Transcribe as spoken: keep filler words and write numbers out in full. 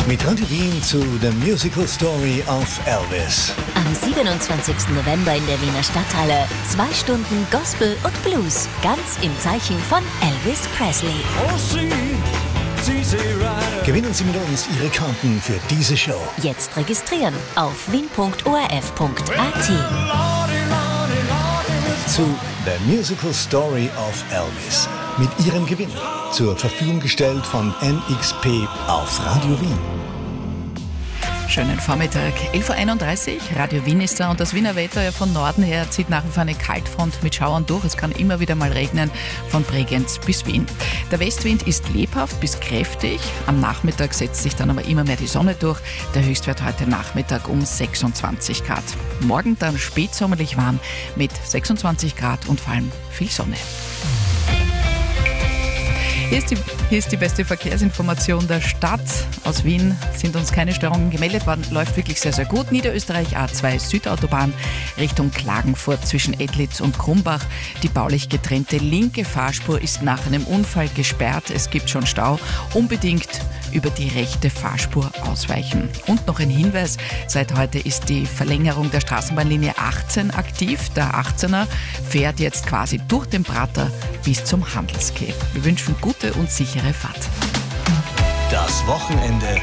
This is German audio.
Mit Radio Wien zu The Musical Story of Elvis. Am siebenundzwanzigsten November in der Wiener Stadthalle. Zwei Stunden Gospel und Blues. Ganz im Zeichen von Elvis Presley. Gewinnen Sie mit uns Ihre Karten für diese Show. Jetzt registrieren auf wien punkt o r f punkt a t. Zu The Musical Story of Elvis. Mit Ihrem Gewinn. Zur Verfügung gestellt von N X P auf Radio Wien. Schönen Vormittag, elf Uhr einunddreißig, Radio Wien ist da und das Wiener Wetter ja von Norden her zieht nach wie vor eine Kaltfront mit Schauern durch. Es kann immer wieder mal regnen, von Bregenz bis Wien. Der Westwind ist lebhaft bis kräftig. Am Nachmittag setzt sich dann aber immer mehr die Sonne durch. Der Höchstwert heute Nachmittag um sechsundzwanzig Grad. Morgen dann spätsommerlich warm mit sechsundzwanzig Grad und vor allem viel Sonne. Hier ist, die, hier ist die beste Verkehrsinformation der Stadt. Aus Wien sind uns keine Störungen gemeldet worden. Läuft wirklich sehr, sehr gut. Niederösterreich A zwei Südautobahn Richtung Klagenfurt zwischen Edlitz und Krumbach. Die baulich getrennte linke Fahrspur ist nach einem Unfall gesperrt. Es gibt schon Stau. Unbedingt über die rechte Fahrspur ausweichen. Und noch ein Hinweis. Seit heute ist die Verlängerung der Straßenbahnlinie achtzehn aktiv. Der achtzehner fährt jetzt quasi durch den Prater bis zum Handelsquai. Wir wünschen gute und sichere Fahrt. Das Wochenende